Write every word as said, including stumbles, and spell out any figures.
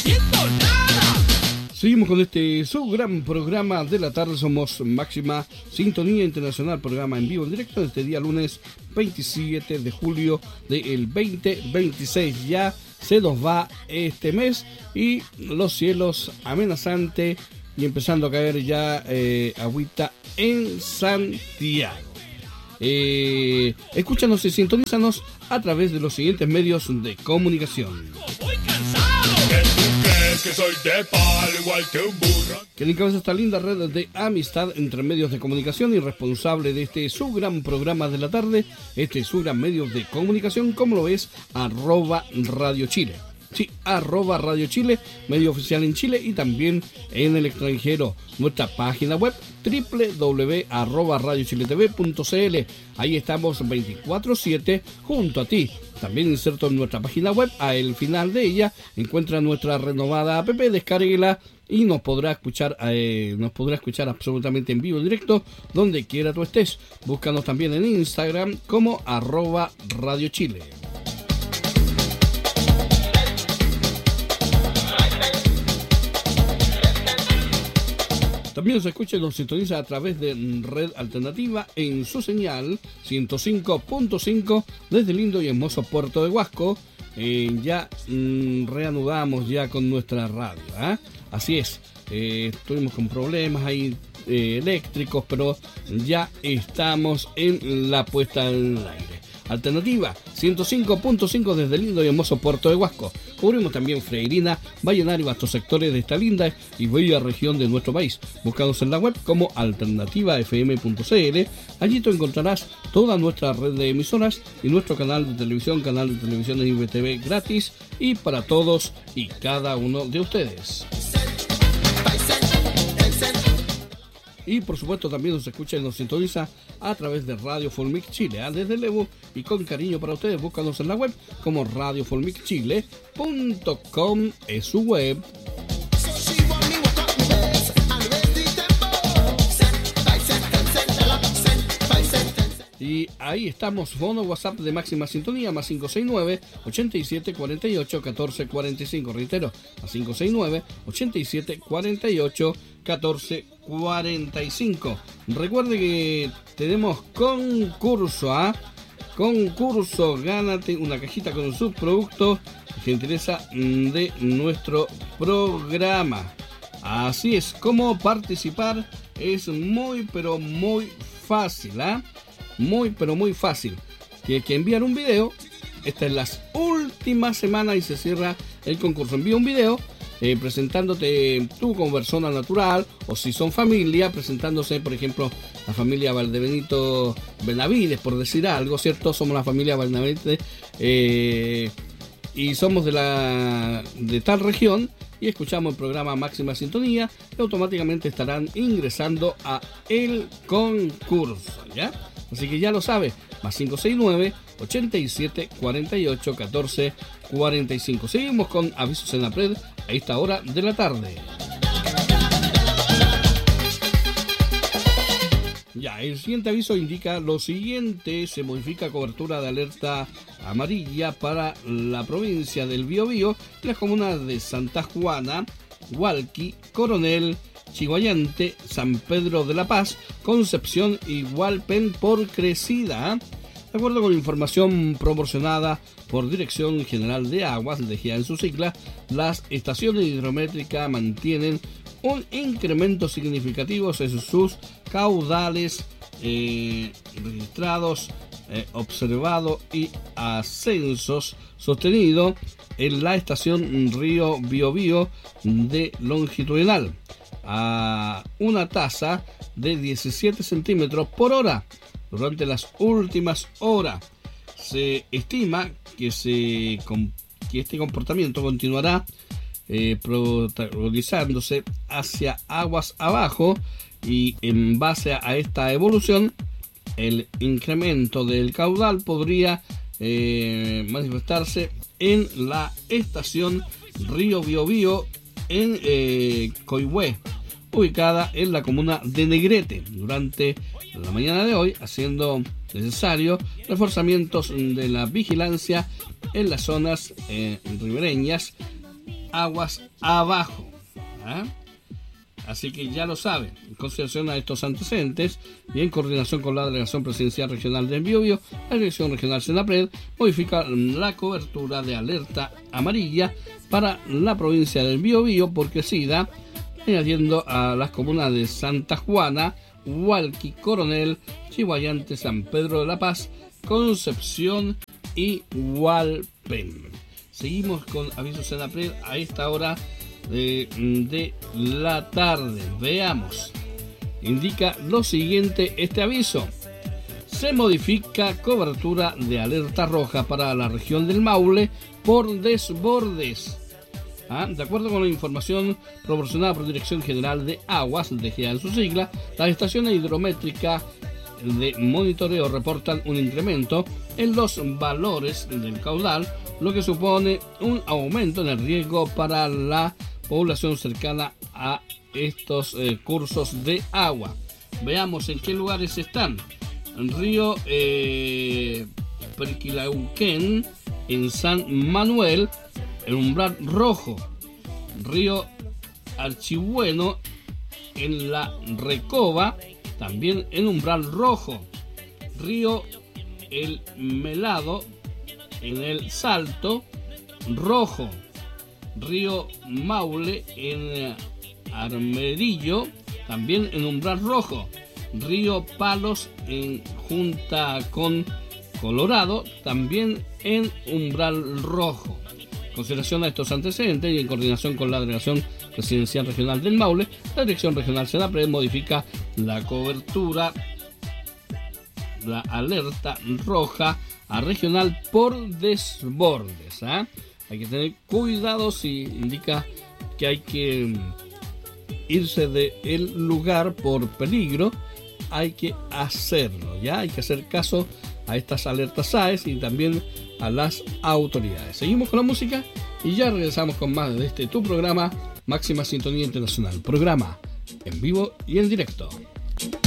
siento nada. Seguimos con este su gran programa de la tarde. Somos Máxima Sintonía Internacional, programa en vivo en directo este día lunes veintisiete de julio del veinte veintiséis. Ya se nos va este mes y los cielos amenazantes y empezando a caer ya eh, agüita en Santiago. Eh, escúchanos y sintonízanos a través de los siguientes medios de comunicación. Voy cansado. ¿Qué tú crees que soy de palo igual que un burro? Que encabeza esta linda red de amistad entre medios de comunicación y responsable de este su gran programa de la tarde, este su gran medio de comunicación, como lo es arroba Radio Chile. Sí, arroba Radio Chile, medio oficial en Chile y también en el extranjero. Nuestra página web doble u doble u doble u punto arroba radio chile t v punto c l. Ahí estamos veinticuatro siete junto a ti. También inserto en nuestra página web, al final de ella encuentra nuestra renovada app, descárguela y nos podrá escuchar, eh, nos podrá escuchar absolutamente en vivo, en directo, donde quiera tú estés. Búscanos también en Instagram como arroba Radio Chile. También se escucha y nos sintoniza a través de Red Alternativa en su señal ciento cinco punto cinco desde el lindo y hermoso puerto de Huasco. Eh, ya mmm, reanudamos ya con nuestra radio, ¿eh? Así es, eh, estuvimos con problemas ahí eh, eléctricos, pero ya estamos en la puesta al aire. Alternativa ciento cinco punto cinco desde el lindo y hermoso puerto de Huasco. Cubrimos también Freirina, Vallenar y vastos sectores de esta linda y bella región de nuestro país. Búscanos en la web como alternativa f m punto c l. Allí tú encontrarás toda nuestra red de emisoras y nuestro canal de televisión, canal de televisión de I B T V gratis y para todos y cada uno de ustedes. Y por supuesto también nos escucha y nos sintoniza a través de Radio Folmic Chile, ¿eh? Desde Levo y con cariño para ustedes. Búscanos en la web como radio folmic chile punto com es su web. Y ahí estamos, fono WhatsApp de máxima sintonía, más cinco seis nueve, ochenta y siete cuarenta y ocho, catorce cuarenta y cinco. Reitero, más cinco seis nueve, ochenta y siete cuarenta y ocho, catorce cuarenta y cinco. Recuerde que tenemos concurso, ¿ah? ¿eh? Concurso, gánate una cajita con un subproducto, gentileza de nuestro programa. Así es, cómo participar es muy, pero muy fácil, ¿ah? ¿eh? Muy, pero muy fácil. Tienes que enviar un video. Esta es la última semana y se cierra el concurso. Envía un video eh, presentándote tú como persona natural, o si son familia, presentándose, por ejemplo, la familia Valdebenito Benavides, por decir algo, ¿cierto? Somos la familia Valdebenito eh, y somos de la de tal región y escuchamos el programa Máxima Sintonía y automáticamente estarán ingresando a el concurso, ¿ya? Así que ya lo sabe, más cinco seis nueve, ochenta y siete cuarenta y ocho, catorce cuarenta y cinco. Seguimos con avisos en la red a esta hora de la tarde. Ya, el siguiente aviso indica lo siguiente: se modifica cobertura de alerta amarilla para la provincia del Biobío y las comunas de Santa Juana, Hualqui, Coronel, Chiguayante, San Pedro de la Paz, Concepción y Hualpén por crecida. De acuerdo con la información proporcionada por Dirección General de Aguas, D G A en su sigla, las estaciones hidrométricas mantienen un incremento significativo en sus caudales eh, registrados, eh, observado y ascensos sostenido en la estación Río Biobío de longitudinal a una tasa de diecisiete centímetros por hora durante las últimas horas. Se estima que, se, que este comportamiento continuará eh, protagonizándose hacia aguas abajo y en base a esta evolución el incremento del caudal podría eh, manifestarse en la estación Río Biobío en eh, Coihue, ubicada en la comuna de Negrete, durante la mañana de hoy, haciendo necesario reforzamientos de la vigilancia en las zonas eh, ribereñas aguas abajo. ¿Ah? Así que ya lo saben, en consideración a estos antecedentes y en coordinación con la Delegación Presidencial Regional del Biobío, la Dirección Regional Senapred modifica la cobertura de alerta amarilla para la provincia del Biobío por crecida, añadiendo a las comunas de Santa Juana, Hualqui, Coronel, Chihuayante, San Pedro de la Paz, Concepción y Hualpén. Seguimos con aviso Senapred a esta hora De, de la tarde. Veamos. Indica lo siguiente este aviso. Se modifica cobertura de alerta roja para la región del Maule por desbordes. ¿Ah? De acuerdo con la información proporcionada por Dirección General de Aguas, D G A en su sigla, las estaciones hidrométricas de monitoreo reportan un incremento en los valores del caudal, lo que supone un aumento en el riesgo para la población cercana a estos eh, cursos de agua. Veamos en qué lugares están. En Río eh, Perquilauquén, en San Manuel, en umbral rojo. Río Archibueno, en la Recoba, también en umbral rojo. Río El Melado, en el Salto, rojo. Río Maule en Armerillo, también en umbral rojo. Río Palos en junta con Colorado, también en umbral rojo. En consideración a estos antecedentes y en coordinación con la Delegación Presidencial Regional del Maule, la Dirección Regional Senapred modifica la cobertura, la alerta roja a regional por desbordes. ¿eh? Hay que tener cuidado si indica que hay que irse del lugar por peligro. Hay que hacerlo, ya hay que hacer caso a estas alertas A E S y también a las autoridades. Seguimos con la música y ya regresamos con más de este tu programa Máxima Sintonía Internacional, programa en vivo y en directo.